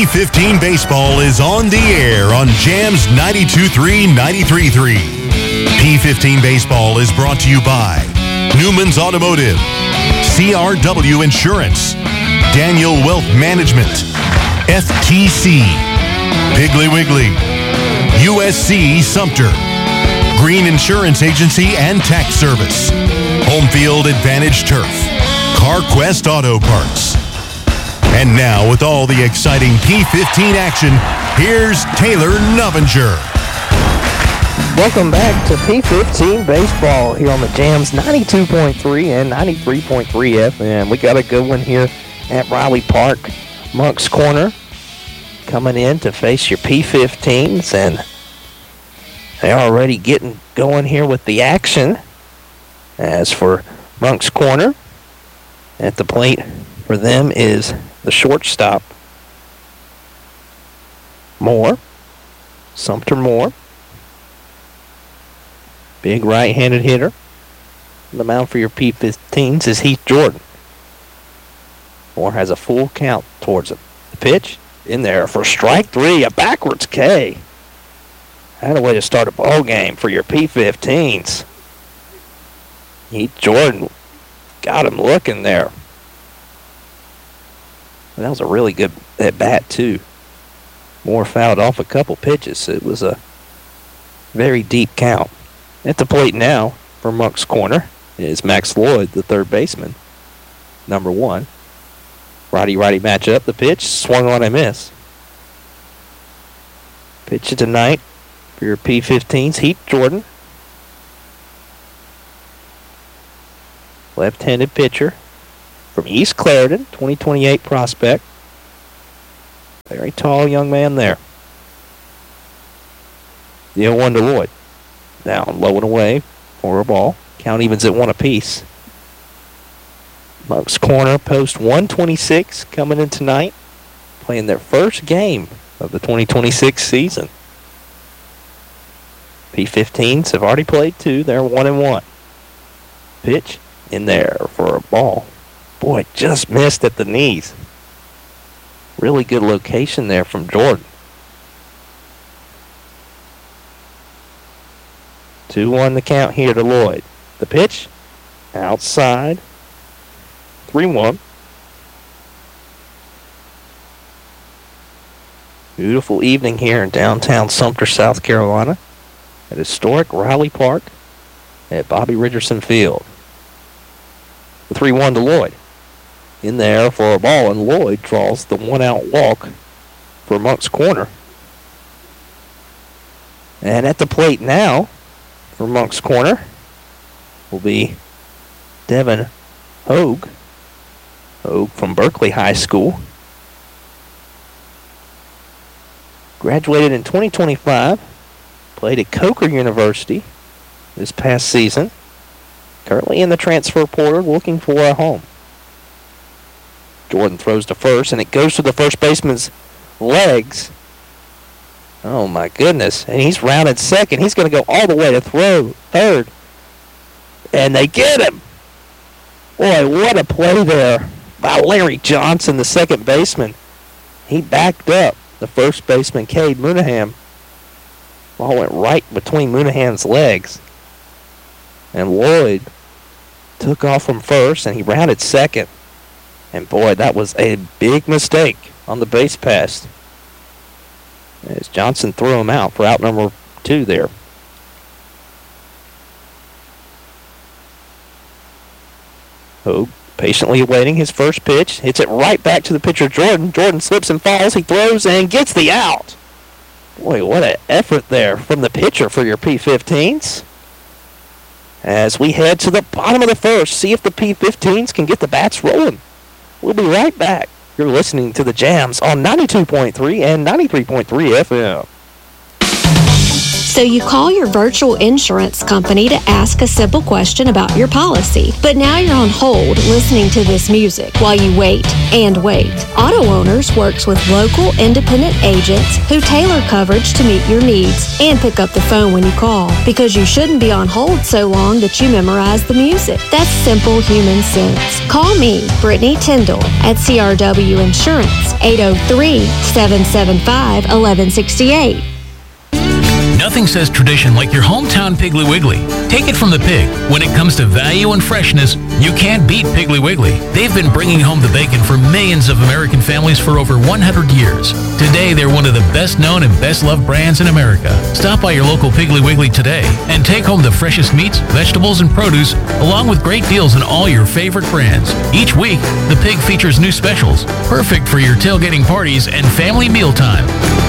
P15 Baseball is on the air on Jams 92.3, 93.3. P15 Baseball is brought to you by Newman's Automotive, CRW Insurance, Daniel Wealth Management, FTC, Piggly Wiggly, USC Sumter, Green Insurance Agency and Tax Service, Homefield Advantage Turf, CarQuest Auto Parts. And now, with all the exciting P15 action, here's Taylor Novinger. Welcome back to P15 Baseball here on the Jams 92.3 and 93.3 FM. We got a good one here at Riley Park. Moncks Corner coming in to face your P15s, and they're already getting going here with the action. As for Moncks Corner, at the plate for them is the shortstop, Sumter Moore. Big right-handed hitter. The mound for your P15s is Heath Jordan. Moore has a full count towards him. The pitch in there for strike three, a backwards K. That a way to start a ball game for your P15s. Heath Jordan got him looking there. That was a really good at-bat, too. Moore fouled off a couple pitches. It was a very deep count. At the plate now for Moncks Corner is Max Lloyd, the third baseman, number one. Righty-righty matchup. The pitch swung on and miss. Pitch of tonight for your P15s, Heath Jordan. Left-handed pitcher from East Clarendon, 2028 prospect. Very tall young man there. The 0-1 to Lloyd. Now low and away for a ball. Count evens at one apiece. Moncks Corner post 126 coming in tonight, playing their first game of the 2026 season. P15s have already played two. They're 1-1. Pitch in there for a ball. Boy, just missed at the knees. Really good location there from Jordan. 2-1 the count here to Lloyd. The pitch outside. 3-1. Beautiful evening here in downtown Sumter, South Carolina, at historic Riley Park at Bobby Richardson Field. The 3-1 to Lloyd. In there for a ball, and Lloyd draws the one-out walk for Moncks Corner. And at the plate now for Moncks Corner will be Devin Hogue. Hogue from Berkeley High School. Graduated in 2025. Played at Coker University this past season. Currently in the transfer portal looking for a home. Jordan throws to first, and it goes to the first baseman's legs. Oh, my goodness. And he's rounded second. He's going to go all the way to throw third. And they get him. Boy, what a play there by Larry Johnson, the second baseman. He backed up the first baseman, Cade Moonaghan. Ball went right between Moonaghan's legs. And Lloyd took off from first, and he rounded second. And boy, that was a big mistake on the base pass, as Johnson threw him out for out number 2 there. Hogue patiently awaiting his first pitch. Hits it right back to the pitcher, Jordan. Jordan slips and falls. He throws and gets the out. Boy, what an effort there from the pitcher for your P15s. As we head to the bottom of the first, see if the P15s can get the bats rolling. We'll be right back. You're listening to the Jams on 92.3 and 93.3 FM. So you call your virtual insurance company to ask a simple question about your policy. But now you're on hold listening to this music while you wait and wait. Auto Owners works with local independent agents who tailor coverage to meet your needs and pick up the phone when you call, because you shouldn't be on hold so long that you memorize the music. That's simple human sense. Call me, Brittany Tyndall, at CRW Insurance, 803-775-1168. Nothing says tradition like your hometown Piggly Wiggly. Take it from the pig. When it comes to value and freshness, you can't beat Piggly Wiggly. They've been bringing home the bacon for millions of American families for over 100 years. Today, they're one of the best known and best loved brands in America. Stop by your local Piggly Wiggly today and take home the freshest meats, vegetables, and produce, along with great deals on all your favorite brands. Each week, the pig features new specials, perfect for your tailgating parties and family mealtime.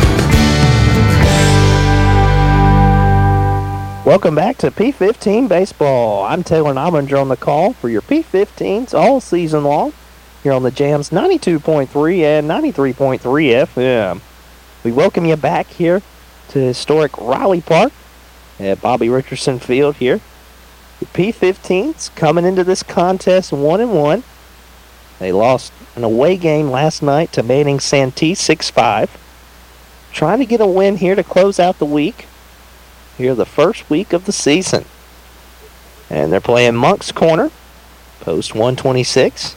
Welcome back to P15 Baseball. I'm Taylor Nobinger on the call for your P15s all season long here on the Jams 92.3 and 93.3 FM. We welcome you back here to historic Riley Park at Bobby Richardson Field here. The P15s coming into this contest 1-1. They lost an away game last night to Manning Santee 6-5. Trying to get a win here to close out the week. Here the first week of the season. And they're playing Moncks Corner, post 126.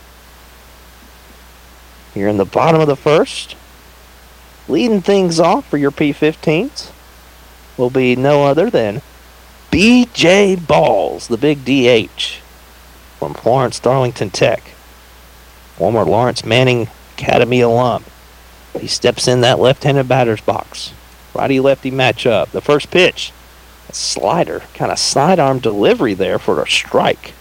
Here in the bottom of the first. Leading things off for your P15s will be no other than B.J. Balls, the big DH from Florence Darlington Tech. Former Lawrence Manning Academy alum. He steps in that left-handed batter's box. Righty-lefty matchup. The first pitch. A slider, kind of sidearm delivery there for a strike.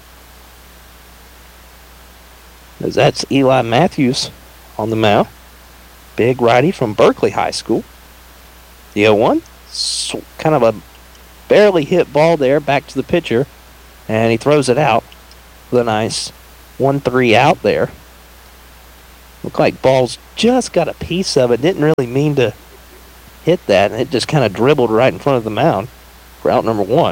As that's Eli Matthews on the mound. Big righty from Berkeley High School. The 0-1. Kind of a barely hit ball there back to the pitcher. And he throws it out with a nice 1-3 out there. Looked like Balls just got a piece of it. Didn't really mean to hit that. And it just kind of dribbled right in front of the mound for out number 1.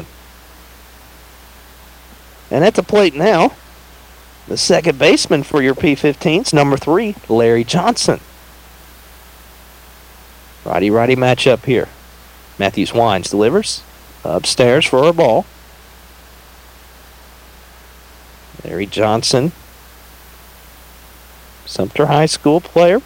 And at the plate now, the second baseman for your P15s, number 3, Larry Johnson. Righty-righty matchup here. Matthews Wines delivers upstairs for a ball. Larry Johnson, Sumter High School player.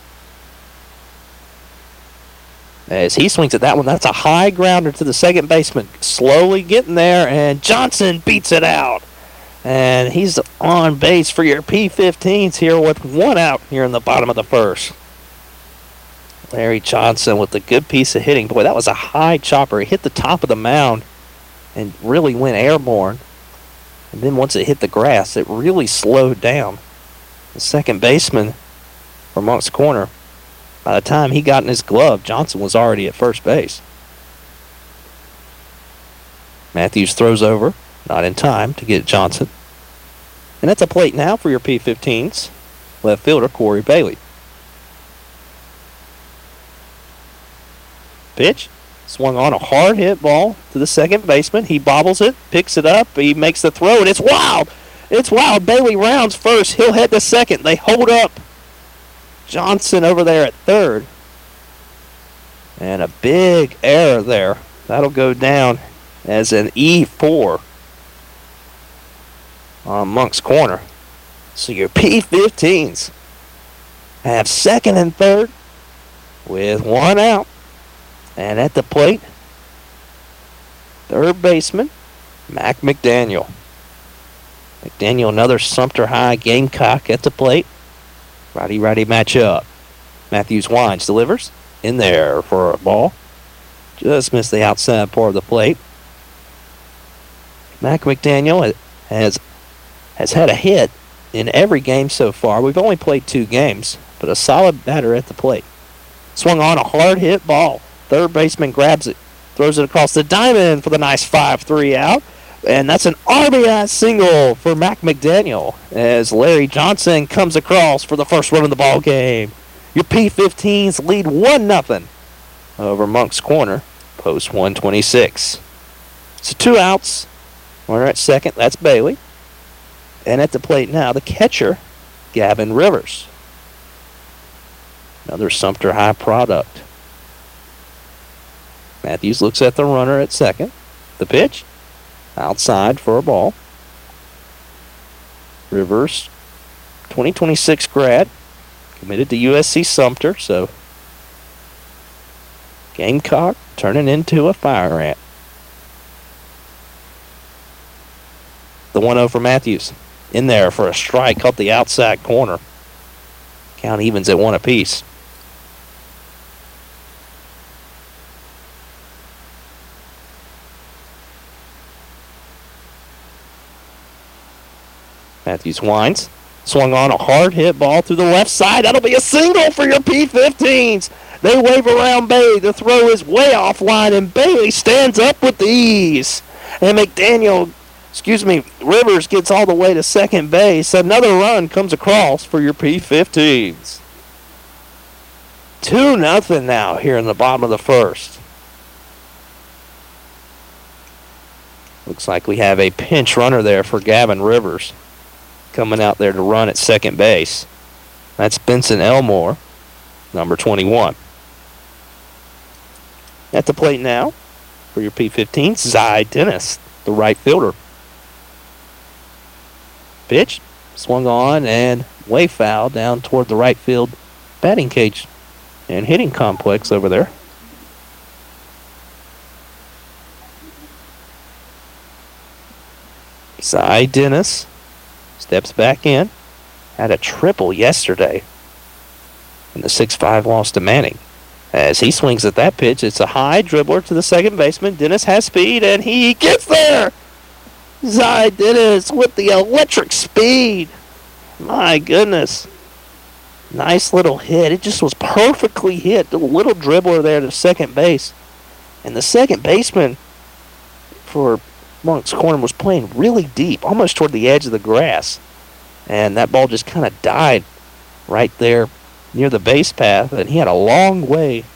As he swings at that one, that's a high grounder to the second baseman. Slowly getting there, and Johnson beats it out. And he's on base for your P15s here with 1 out here in the bottom of the first. Larry Johnson with a good piece of hitting. Boy, that was a high chopper. It hit the top of the mound and really went airborne. And then once it hit the grass, it really slowed down. The second baseman for Moncks Corner, by the time he got in his glove, Johnson was already at first base. Matthews throws over, not in time to get Johnson. And that's a plate now for your P15s. Left fielder Corey Bailey. Pitch. Swung on a hard hit ball to the second baseman. He bobbles it, picks it up, he makes the throw, and it's wild. It's wild. Bailey rounds first. He'll head to second. They hold up Johnson over there at third. And a big error there. That'll go down as an E4 on Moncks Corner. So your P15s have second and third with 1 out. And at the plate, third baseman, Mac McDaniel. McDaniel, another Sumter High Gamecock at the plate. Righty-righty matchup. Matthews Wines delivers in there for a ball. Just missed the outside part of the plate. Mac McDaniel has had a hit in every game so far. We've only played 2 games, but a solid batter at the plate. Swung on a hard hit ball. Third baseman grabs it, throws it across the diamond for the nice 5-3 out. And that's an RBI single for Mac McDaniel as Larry Johnson comes across for the first run of the ball game. Your P15s lead 1-0 over Moncks Corner. Post 126. So 2 outs. Runner at second, that's Bailey. And at the plate now, the catcher, Gavin Rivers. Another Sumter High product. Matthews looks at the runner at second. The pitch, outside for a ball. Rivers, 2026 grad, committed to USC Sumter, so Gamecock turning into a fire ant. The 1-0 for Matthews. In there for a strike, caught the outside corner. Count evens at 1 apiece. Matthews winds. Swung on a hard hit ball through the left side. That'll be a single for your P15s. They wave around Bailey. The throw is way offline, and Bailey stands up with ease. And Rivers gets all the way to second base. Another run comes across for your P15s. 2-0 now here in the bottom of the first. Looks like we have a pinch runner there for Gavin Rivers coming out there to run at second base. That's Benson Elmore, number 21. At the plate now for your P15s, Zy Dennis, the right fielder. Pitch, swung on and way foul down toward the right field batting cage and hitting complex over there. Zy Dennis steps back in. Had a triple yesterday in the 6-5 loss to Manning. As he swings at that pitch, it's a high dribbler to the second baseman. Dennis has speed, and he gets there! Zy Dennis with the electric speed. My goodness. Nice little hit. It just was perfectly hit. The little dribbler there to second base. And the second baseman for Moncks Corner was playing really deep, almost toward the edge of the grass. And that ball just kind of died right there near the base path. And he had a long way